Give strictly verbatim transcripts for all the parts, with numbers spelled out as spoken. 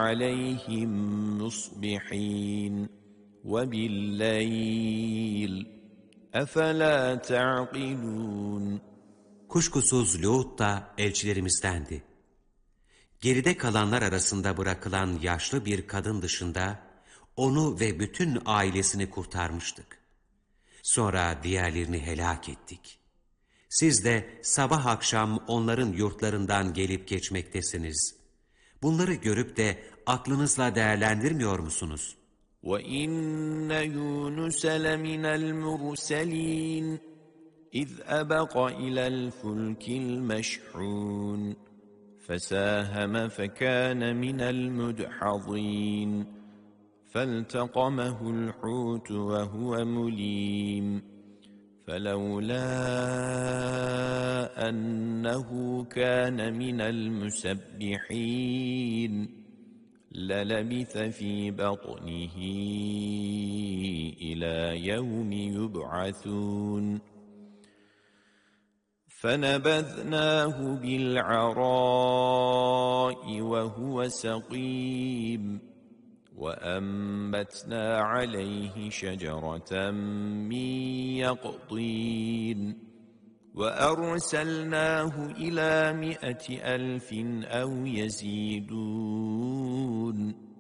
عليهم مصبحين وبالليل أفلا تعقلون. Kuşkusuz Lut da elçilerimizdendi. Geride kalanlar arasında bırakılan yaşlı bir kadın dışında onu ve bütün ailesini kurtarmıştık. Sonra diğerlerini helak ettik. Siz de sabah akşam onların yurtlarından gelip geçmektesiniz. Bunları görüp de aklınızla değerlendirmiyor musunuz? وَإِنَّ يُونُسَ لَمِنَ الْمُرْسَلِينَ إِذْ أَبَقَ إِلَى الْفُلْكِ الْمَشْحُونِ فَسَاهَمَ فَكَانَ مِنَ الْمُدْحَضِينَ فَالْتَقَمَهُ الْحُوتُ وَهُوَ مُلِيمٌ فَلَوْلَا أَنَّهُ كَانَ مِنَ الْمُسَبِّحِينَ لَلَبِثَ فِي بَطْنِهِ إِلَى يَوْمِ يُبْعَثُونَ فَنَبَذْنَاهُ بِالْعَرَاءِ وَهُوَ سَقِيمٌ وَأَنبَتْنَا عَلَيْهِ شَجَرَةً مِّن يَقْطِينٍ وَأَرْسَلْنَاهُ إِلَى مِائَةِ أَلْفٍ أَوْ يَزِيدُونَ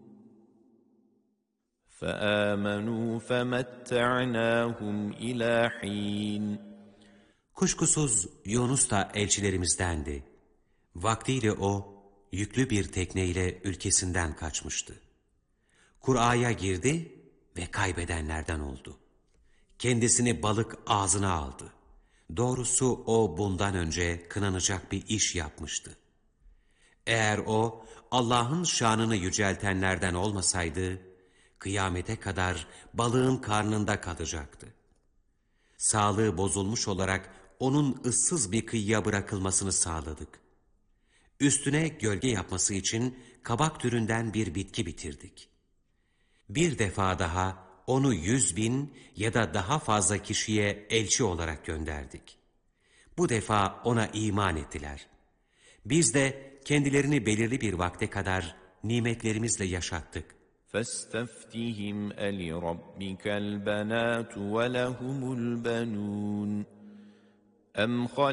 فَآمَنُوا فَمَتَّعْنَاهُمْ إِلَى حِينٍ. Kuşkusuz Yunus da elçilerimizdendi. Vaktiyle o, yüklü bir tekneyle ülkesinden kaçmıştı. Kur'a'ya girdi ve kaybedenlerden oldu. Kendisini balık ağzına aldı. Doğrusu o bundan önce kınanacak bir iş yapmıştı. Eğer o Allah'ın şanını yüceltenlerden olmasaydı, kıyamete kadar balığın karnında kalacaktı. Sağlığı bozulmuş olarak onun ıssız bir kıyıya bırakılmasını sağladık. Üstüne gölge yapması için kabak türünden bir bitki bitirdik. Bir defa daha onu yüz bin ya da daha fazla kişiye elçi olarak gönderdik. Bu defa ona iman ettiler. Biz de kendilerini belirli bir vakte kadar nimetlerimizle yaşattık. فَاسْتَفْتِهِمْ أَلِرَبِّكَ الْبَنَاتُ وَلَهُمُ الْبَنُونَ أَمْ